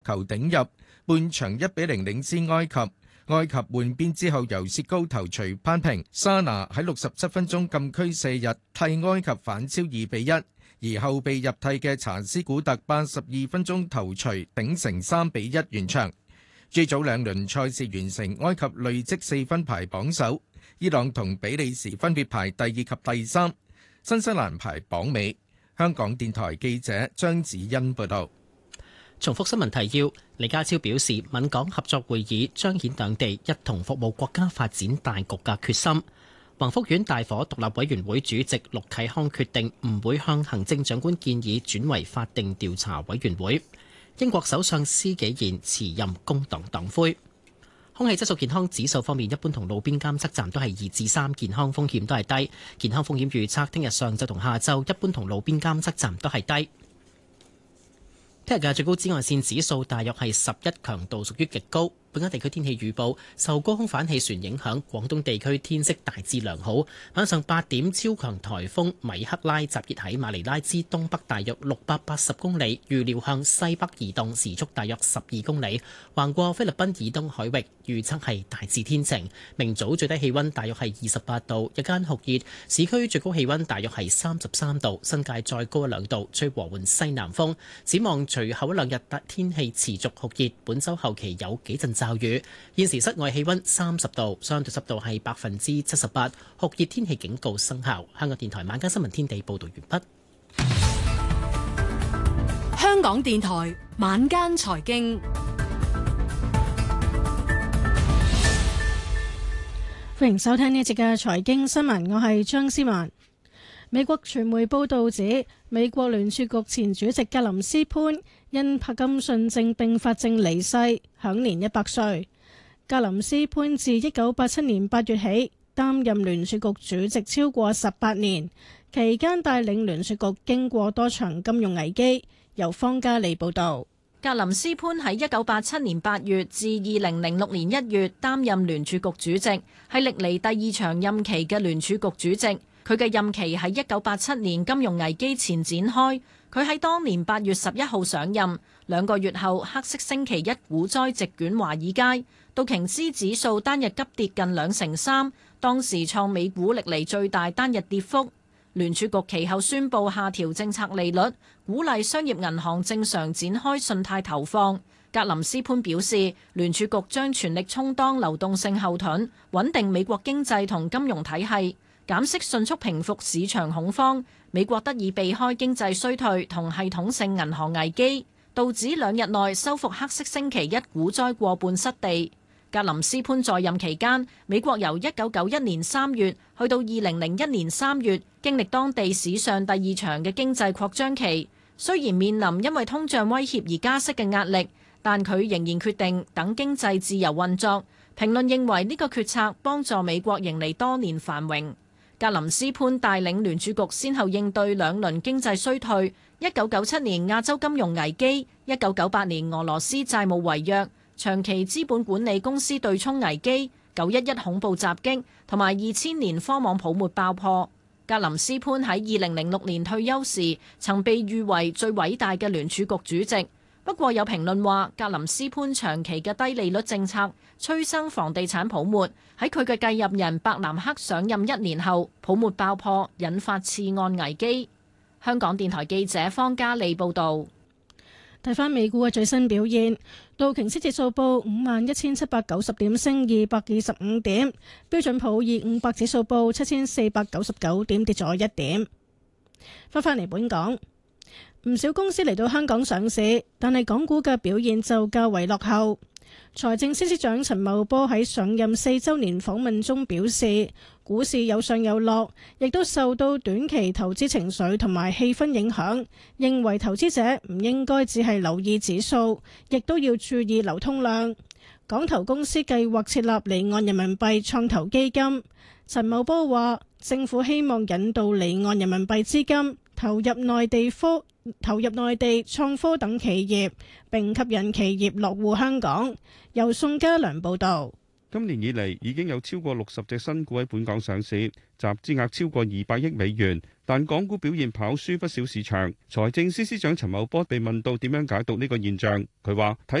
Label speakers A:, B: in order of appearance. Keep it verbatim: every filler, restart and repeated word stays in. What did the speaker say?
A: 球頂入，半場一比零領先埃及。埃及換邊之後由薛高頭槌扳平，沙拿喺六十七分鐘禁區射入，替埃及反超二比一。而後備入替嘅查斯古特八十二分鐘頭槌頂成三比一完場。G 組兩輪賽事完成，埃及累積四分排榜首，伊朗同比利時分別排第二及第三，新西蘭排榜尾。香港電台記者張子欣報道。
B: 重複新聞提要，李家超表示，閩港合作會議彰顯兩地一同服務國家發展大局嘅決心。宏福苑大火獨立委員會主席陸啟康決定唔會向行政長官建議轉為法定調查委員會。英國首相施紀賢辭任工黨黨魁。空氣質素健康指數方面，一般同路邊監測站都係二至三，健康風險都係低。健康風險預測，聽日上晝同下晝一般同路邊監測站都係低。聽日嘅最高紫外線指數大約係十一，強度屬於極高。本港地區天氣預報，受高空反氣旋影響，廣東地區天色大致良好。晚上八點，超強颱風米克拉集結喺馬尼拉之東北大約六百八十公里，預料向西北移動，時速大約十二公里，橫過菲律賓以東海域。預測係大致天晴。明早最低氣溫大約係二十八度，日間酷熱，市區最高氣溫大約係三十三度，新界再高一兩度，吹和緩西南風。展望隨後一兩日天氣持續酷熱，本週後期有幾陣驟雨。現時室外氣溫三十度，相對濕度係百分之七十八，酷熱天氣警告生效。香港電台晚間新聞天地報道完畢。
C: 香港電台晚間財經，
D: 歡迎收聽呢一節嘅財經新聞，我係張思文。美國傳媒報道指，美國聯儲局前主席格林斯潘因柏金遜症併發症離世，享年一百歲。格林斯潘自一九八七年八月起擔任聯儲局主席超過十八年，期間帶領聯儲局經過多場金融危機。由方嘉利報道。
E: 格林斯潘喺一九八七年八月至二零零六年一月擔任聯儲局主席，係歷嚟第二長任期嘅聯儲局主席。佢嘅任期喺一九八七年金融危機前展開，佢喺當年八月十一號上任，兩個月後黑色星期一股災席捲華爾街，道瓊斯指數單日急跌近兩成三，當時創美股歷嚟最大單日跌幅。聯儲局其後宣布下調政策利率，鼓勵商業銀行正常展開信貸投放。格林斯潘表示，聯儲局將全力充當流動性後盾，穩定美國經濟同金融體系。減息迅速平復市場恐慌，美國得以避開經濟衰退同系統性銀行危機，道指兩日內收復黑色星期一股災過半失地。格林斯潘在任期間，美國由一九九一年三月去到二零零一年三月，經歷當地史上第二長嘅經濟擴張期。雖然面臨因為通脹威脅而加息嘅壓力，但佢仍然決定等經濟自由運作。評論認為呢個決策幫助美國迎嚟多年繁榮。格林斯潘帶領聯儲局先後應對兩輪經濟衰退：一九九七年亞洲金融危機、一九九八年俄羅斯債務違約、長期資本管理公司對沖危機、九一一恐怖襲擊同埋二千年科網泡沫爆破。格林斯潘喺二零零六年退休時，曾被譽為最偉大嘅聯儲局主席。不過有評論話，格林斯潘長期嘅低利率政策催生房地產泡沫。喺佢嘅繼任人伯南克上任一年後，泡沫爆破，引發次按危機。香港電台記者方嘉利報導。
D: 睇返美股嘅最新表現，道瓊斯指數報五萬一千七百九十點，升二百二十五點；標準普爾五百指數報七千四百九十九點，跌咗一點。翻返嚟本港，唔少公司嚟到香港上市，但係港股嘅表現就較為落後。財政司司長陳茂波喺上任四週年訪問中表示，股市有上有落，亦都受到短期投資情緒同埋氣氛影響，認為投資者唔應該只係留意指數，亦都要注意流通量。港投公司計劃設立離岸人民幣創投基金。陳茂波話，政府希望引導離岸人民幣資金投入內地科投入內地創科等企業，並吸引企業落戶香港。由宋家良報道。
F: 今年以嚟已經有超過六十隻新股喺本港上市，集資額超過二百億美元， 但港股表現跑輸不少市場。財政司司長陳茂波被問到點樣解讀呢個現象，佢話睇